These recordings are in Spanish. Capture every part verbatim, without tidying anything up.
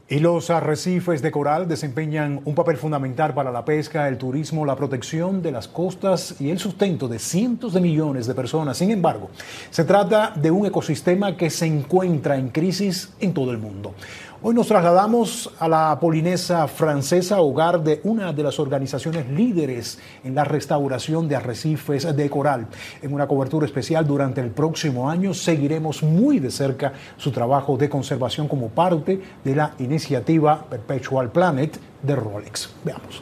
Y los arrecifes de coral desempeñan un papel fundamental para la pesca, el turismo, la protección de las costas y el sustento de cientos de millones de personas. Sin embargo, se trata de un ecosistema que se encuentra en crisis en todo el mundo. Hoy nos trasladamos a la Polinesia Francesa, hogar de una de las organizaciones líderes en la restauración de arrecifes de coral. En una cobertura especial durante el próximo año seguiremos muy de cerca su trabajo de conservación como parte de la iniciativa Perpetual Planet de Rolex. Veamos.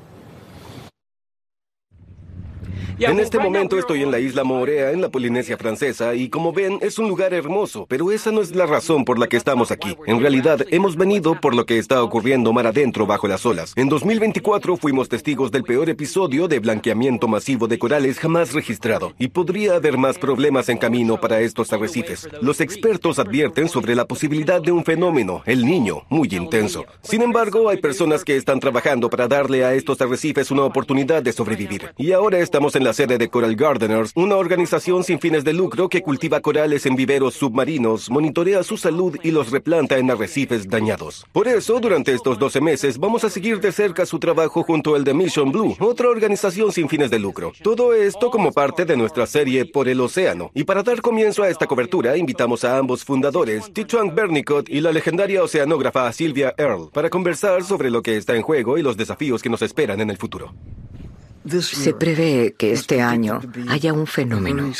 En este momento estoy en la isla Moorea, en la Polinesia Francesa, y como ven, es un lugar hermoso, pero esa no es la razón por la que estamos aquí. En realidad, hemos venido por lo que está ocurriendo mar adentro bajo las olas. En dos mil veinticuatro fuimos testigos del peor episodio de blanqueamiento masivo de corales jamás registrado, y podría haber más problemas en camino para estos arrecifes. Los expertos advierten sobre la posibilidad de un fenómeno, el Niño, muy intenso. Sin embargo, hay personas que están trabajando para darle a estos arrecifes una oportunidad de sobrevivir. Y ahora estamos en la sede de Coral Gardeners, una organización sin fines de lucro que cultiva corales en viveros submarinos, monitorea su salud y los replanta en arrecifes dañados. Por eso, durante estos doce meses, vamos a seguir de cerca su trabajo junto al de Mission Blue, otra organización sin fines de lucro. Todo esto como parte de nuestra serie Por el Océano. Y para dar comienzo a esta cobertura, invitamos a ambos fundadores, Titchwan Bernicott y la legendaria oceanógrafa Sylvia Earle, para conversar sobre lo que está en juego y los desafíos que nos esperan en el futuro. Se prevé que este año haya un fenómeno,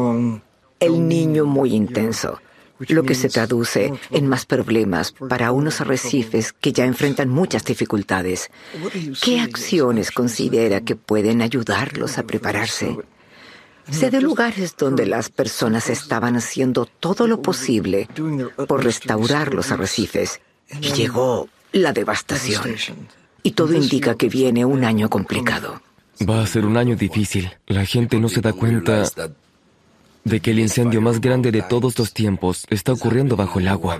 el Niño muy intenso, lo que se traduce en más problemas para unos arrecifes que ya enfrentan muchas dificultades. ¿Qué acciones considera que pueden ayudarlos a prepararse? Sé de lugares donde las personas estaban haciendo todo lo posible por restaurar los arrecifes y llegó la devastación. Y todo indica que viene un año complicado. Va a ser un año difícil. La gente no se da cuenta de que el incendio más grande de todos los tiempos está ocurriendo bajo el agua.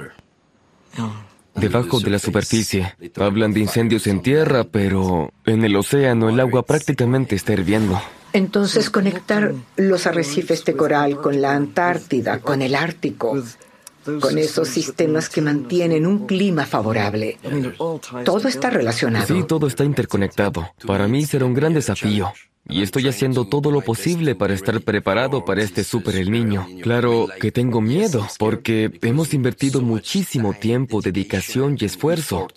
Debajo de la superficie. Hablan de incendios en tierra, pero en el océano el agua prácticamente está hirviendo. Entonces, conectar los arrecifes de coral con la Antártida, con el Ártico, con esos sistemas que mantienen un clima favorable. Todo está relacionado. Sí, todo está interconectado. Para mí será un gran desafío. Y estoy haciendo todo lo posible para estar preparado para este Super El Niño. Claro que tengo miedo, porque hemos invertido muchísimo tiempo, dedicación y esfuerzo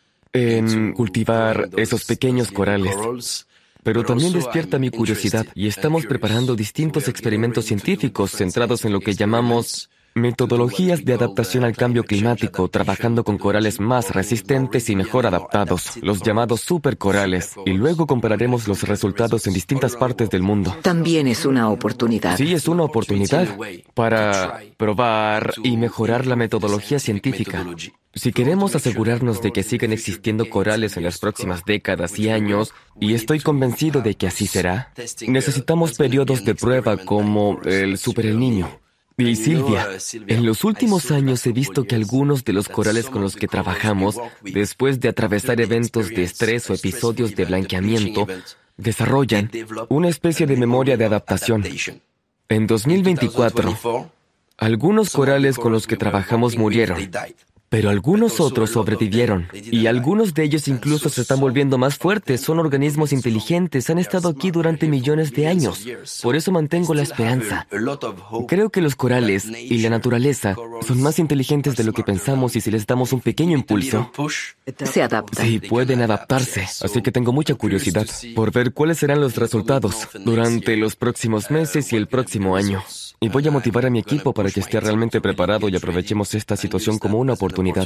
en cultivar esos pequeños corales. Pero también despierta mi curiosidad y estamos preparando distintos experimentos científicos centrados en lo que llamamos metodologías de adaptación al cambio climático, trabajando con corales más resistentes y mejor adaptados, los llamados supercorales, y luego compararemos los resultados en distintas partes del mundo. También es una oportunidad. Sí, es una oportunidad para probar y mejorar la metodología científica. Si queremos asegurarnos de que sigan existiendo corales en las próximas décadas y años, y estoy convencido de que así será, necesitamos periodos de prueba como el Super El Niño. Y Sylvia, en los últimos años he visto que algunos de los corales con los que trabajamos, después de atravesar eventos de estrés o episodios de blanqueamiento, desarrollan una especie de memoria de adaptación. En dos mil veinticuatro, algunos corales con los que trabajamos murieron, pero algunos otros sobrevivieron, y algunos de ellos incluso se están volviendo más fuertes. Son organismos inteligentes, han estado aquí durante millones de años. Por eso mantengo la esperanza. Creo que los corales y la naturaleza son más inteligentes de lo que pensamos, y si les damos un pequeño impulso, se adaptan. Sí, pueden adaptarse. Así que tengo mucha curiosidad por ver cuáles serán los resultados durante los próximos meses y el próximo año. Y voy a motivar a mi equipo para que esté realmente preparado y aprovechemos esta situación como una oportunidad.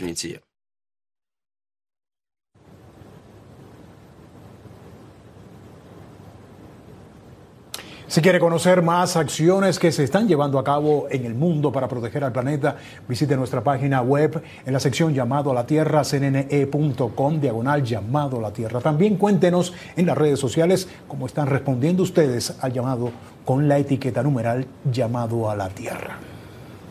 Si quiere conocer más acciones que se están llevando a cabo en el mundo para proteger al planeta, visite nuestra página web en la sección Llamado a la Tierra, c n n e punto com, diagonal Llamado a la Tierra. También cuéntenos en las redes sociales cómo están respondiendo ustedes al llamado con la etiqueta numeral Llamado a la Tierra.